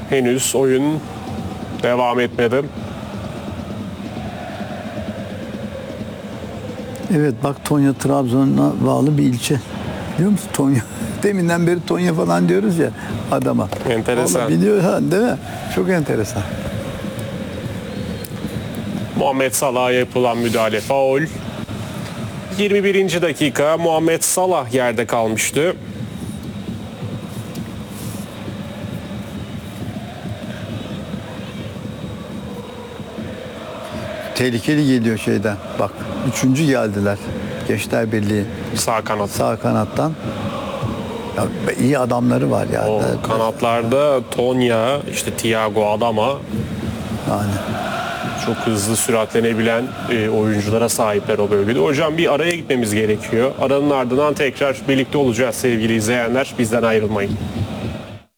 henüz oyun devam etmedi. Evet bak, Tonya Trabzon'a bağlı bir ilçe. Biliyor musun Tonya? Deminden beri Tonya falan diyoruz ya adama. Enteresan. Vallahi biliyor ha, değil mi? Çok enteresan. Muhammed Salah'a yapılan müdahale faul. 21. dakika Muhammed Salah yerde kalmıştı. Tehlikeli geliyor şeyden. Bak 3. geldiler. Gençler Birliği Sağ kanat. sağ kanattan. Ya, iyi adamları var ya. O kanatlarda Tonya, işte Thiago Adama, Yani. çok hızlı süratlenebilen oyunculara sahipler o bölgede. Hocam bir araya gitmemiz gerekiyor. Aranın ardından tekrar birlikte olacağız sevgili izleyenler. Bizden ayrılmayın.